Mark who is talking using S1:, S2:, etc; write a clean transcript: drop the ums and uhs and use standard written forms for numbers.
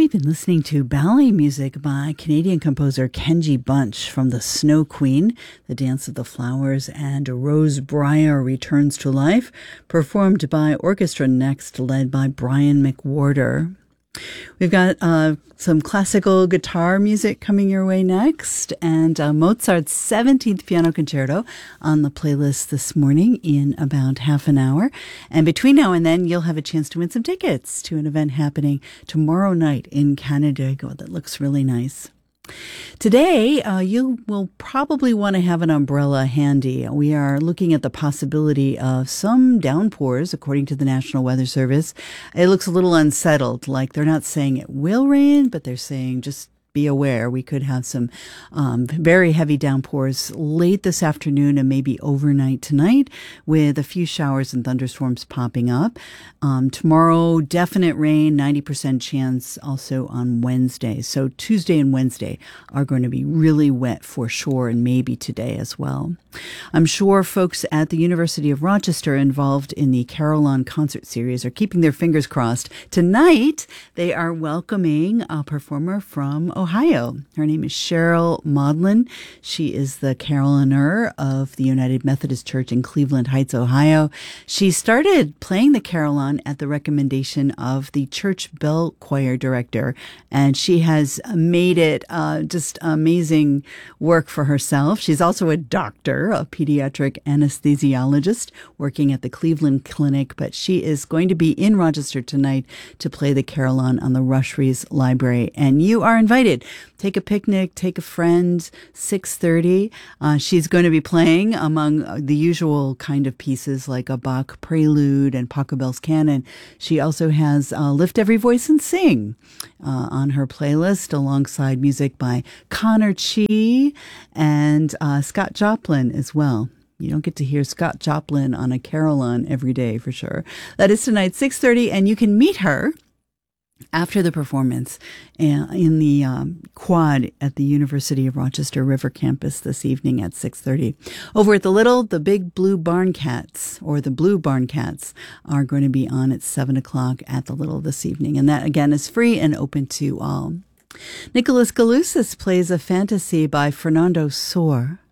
S1: we've been listening to ballet music by Canadian composer Kenji Bunch from The Snow Queen, The Dance of the Flowers, and Rose Briar Returns to Life, performed by Orchestra Next, led by Brian McWhorter. We've got some classical guitar music coming your way next, and Mozart's 17th Piano Concerto on the playlist this morning in about half an hour. And between now and then, you'll have a chance to win some tickets to an event happening tomorrow night in Canandaigua that looks really nice. Today, you will probably want to have an umbrella handy. We are looking at the possibility of some downpours, according to the National Weather Service. It looks a little unsettled, like they're not saying it will rain, but they're saying just be aware. We could have some very heavy downpours late this afternoon and maybe overnight tonight, with a few showers and thunderstorms popping up. Tomorrow, definite rain, 90% chance also on Wednesday. So Tuesday and Wednesday are going to be really wet for sure, and maybe today as well. I'm sure folks at the University of Rochester involved in the Carillon concert series are keeping their fingers crossed. Tonight, they are welcoming a performer from Ohio. Her name is Cheryl Maudlin. She is the carillonneur of the United Methodist Church in Cleveland Heights, Ohio. She started playing the carillon at the recommendation of the church bell choir director, and she has made it just amazing work for herself. She's also a doctor, a pediatric anesthesiologist working at the Cleveland Clinic, but she is going to be in Rochester tonight to play the carillon on the Rushries Library, and you are invited. Take a picnic, take a friend, 6:30. She's going to be playing among the usual kind of pieces like a Bach prelude and Pachelbel's canon. She also has Lift Every Voice and Sing on her playlist, alongside music by Connor Chee and Scott Joplin as well. You don't get to hear Scott Joplin on a carillon every day for sure. That is tonight, 6:30, and you can meet her after the performance in the quad at the University of Rochester River campus this evening at 6:30. Over at the Little, the Big Blue Barn Cats, or the Blue Barn Cats, are going to be on at 7 o'clock at the Little this evening. And that, again, is free and open to all. Nicholas Galusis plays a fantasy by Fernando Sor.